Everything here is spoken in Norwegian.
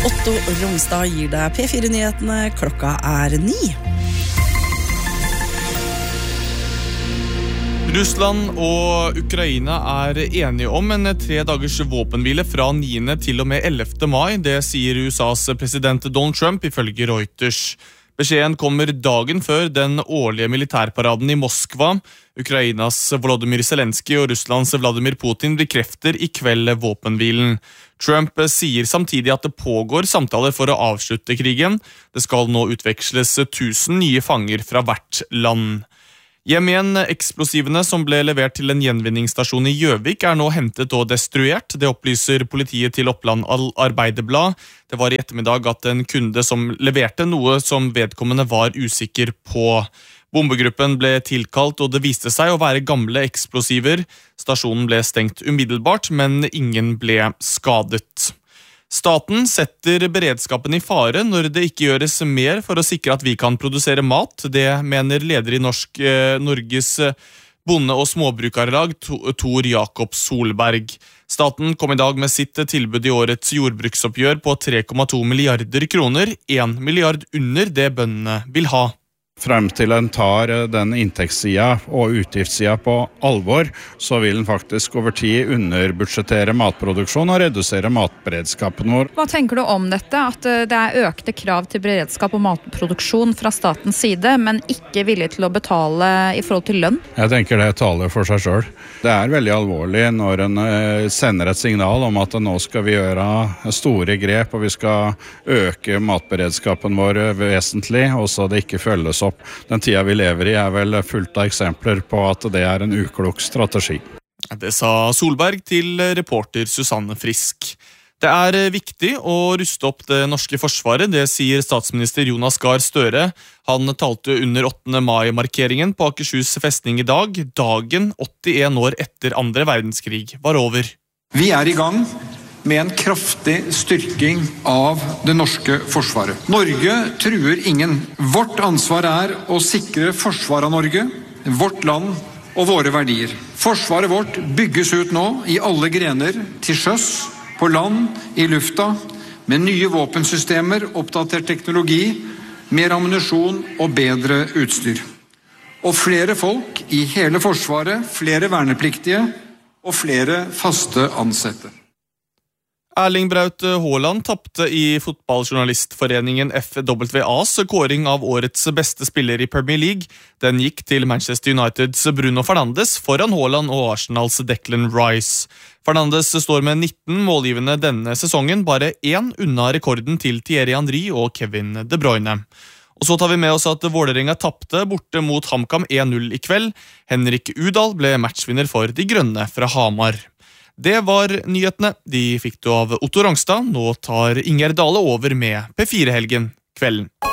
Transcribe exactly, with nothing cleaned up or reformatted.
Otto Romstad gir deg P fire-nyhetene. Klokka er ni. Russland og Ukraina er enige om en tre dagers våpenhvile fra niende til og med ellevte mai. Det sier U S A's president Donald Trump ifølge Reuters. Beskjeden kommer dagen før den årlige militærparaden i Moskva. Ukrainas Volodymyr Zelensky og Russlands Vladimir Putin bekrefter i kveld våpenhvilen. Trump sier samtidig at det pågår samtaler for å avslutte krigen. Det skal nå utveksles tusen nye fanger fra hvert land. Hjem igjen eksplosivene som ble levert til en gjenvinningsstasjon i Gjøvik er nå hentet og destruert. Det opplyser politiet til Oppland Arbeiderblad. Det var i ettermiddag at en kunde som leverte noe som vedkommende var usikker på. Bombegruppen ble tilkalt, og det viste seg å være gamle eksplosiver. Stasjonen ble stengt umiddelbart, men ingen ble skadet. Staten setter beredskapen i fare når det ikke gjøres mer for å sikre at vi kan produsere mat. Det mener leder i Norsk, eh, Norges bonde- og småbrukarlag, Tor Jakob Solberg. Staten kom i dag med sitt tilbud i årets jordbruksoppgjør på tre komma to milliarder kroner, en milliard under det bøndene vil ha. Frem til en tar den inntektssida og utgiftssida på alvor, så vil den faktisk over tid underbudsjettere matproduksjon og redusere matberedskapen vår. Hva tenker du om dette, at det er økte krav til beredskap og matproduksjon fra statens side, men ikke villig til å betale i forhold til lønn? Jeg tenker det taler for seg selv. Det er veldig alvorlig når en sender et signal om at nå skal vi gjøre store grep, og vi skal øke matberedskapen vår vesentlig, og så det ikke følges opp. Den tida vi lever i er vel fullt av eksempler på at det er en uklok strategi. Det sa Solberg til reporter Susanne Frisk. Det er viktig å ruste opp det norske forsvaret, det sier statsminister Jonas Gahr Støre. Han talte under åttende mai-markeringen på Akershus festning i dag, dagen åttien år etter andre verdenskrig var over. Vi er i gang med en kraftig styrking av det norske forsvaret. Norge truer ingen. Vårt ansvar er å sikre forsvaret av Norge, vårt land og våre verdier. Forsvaret vårt bygges ut nå i alle grener, til sjøs, på land, i lufta, med nye våpensystemer, oppdatert teknologi, mer ammunisjon og bedre utstyr. Og flere folk i hele forsvaret, flere vernepliktige og flere faste ansatte. Erling Braut Haaland tappte i fotballjournalistforeningen F W A's kåring av årets beste spiller i Premier League. Den gikk til Manchester Uniteds Bruno Fernandes foran Haaland og Arsenals Declan Rice. Fernandes står med nitten målgivende denne sesongen, bare én unna rekorden til Thierry Henry og Kevin De Bruyne. Og så tar vi med oss at Vålerenga tappte borte mot HamKam en null i kveld. Henrik Udal ble matchvinner for de grønne fra Hamar. Det var nyhetene. De fikk du av Otto Romstad. Nå tar Inger Dale over med P fire-helgen kvelden.